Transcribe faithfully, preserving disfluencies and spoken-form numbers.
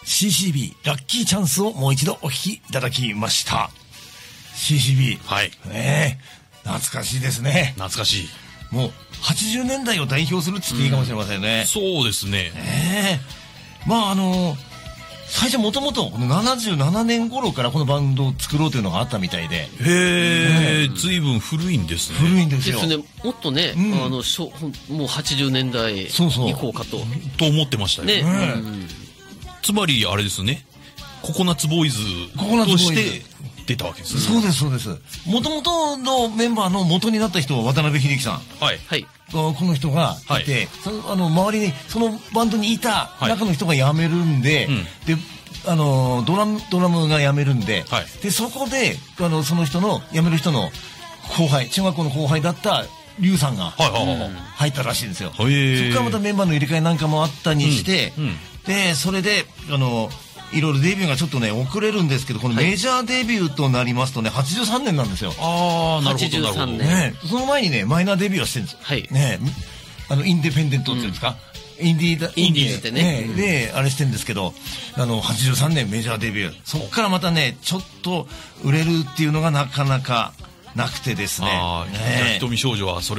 シーシービー ラッキーチャンスをもう一度お聞きいただきました。 シーシービー、 はいねえ、懐かしいですね。 懐かしい。 もうはちじゅうねんだいを代表するって言っていいかもしれませんね、 うん、そうですね。 ねえ、まああの最初もともとななじゅうななねん頃からこのバンドを作ろうというのがあったみたいで。 へえ、ずいぶん古いんですね。 古いんですよ。 ですね、もっとね、うん、あのしょもうはちじゅうねんだい以降かとと思ってましたよね。 ね、うん、 つまりあれですね、ココナッツボーイズとして出たわけですね。 そうですそうです。もともとのメンバーの元になった人は渡辺秀樹さん、 はいはい、 この人がいて、はい、そのあの周りにそのバンドにいた中の人が辞めるんで、はい、であのドラムドラムが辞めるんで、はい、でそこであのその人の辞める人の後輩、中学校の後輩だった龍さんが入ったらしいんですよ。そこからまたメンバーの入れ替えなんかもあったにして、うんうん、でそれであのいろいろデビューがちょっとね遅れるんですけど、このメジャーデビューとなりますとねはちじゅうさんねんなんですよ。 ああ、なるほどなるほど。 はちじゅうさんねん、 ね、その前にねマイナーデビューはしてるんですよ、はいね、あのインディペンデントっていうんですか、うん、インディーだインディーズでね、 ね、うん、であれしてるんですけど、あのはちじゅうさんねんメジャーデビュー、そこからまたねちょっと売れるっていうのがなかなかなくてですね。 あ、ね、瞳少女はそれ